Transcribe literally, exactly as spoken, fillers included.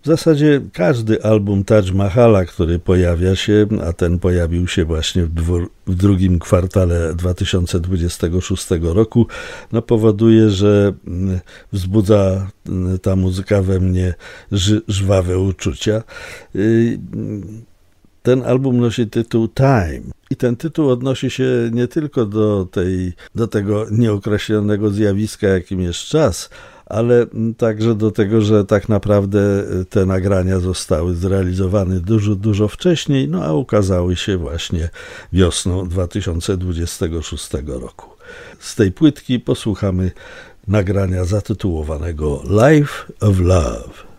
W zasadzie każdy album Taj Mahala, który pojawia się, a ten pojawił się właśnie w, dwór, w drugim kwartale dwa tysiące dwudziestego szóstego roku, no powoduje, że wzbudza ta muzyka we mnie ży, żwawe uczucia. Ten album nosi tytuł Time i ten tytuł odnosi się nie tylko do, tej, do tego nieokreślonego zjawiska, jakim jest czas, ale także do tego, że tak naprawdę te nagrania zostały zrealizowane dużo, dużo wcześniej, no a ukazały się właśnie wiosną dwa tysiące dwudziestego szóstego roku. Z tej płytki posłuchamy nagrania zatytułowanego Life of Love.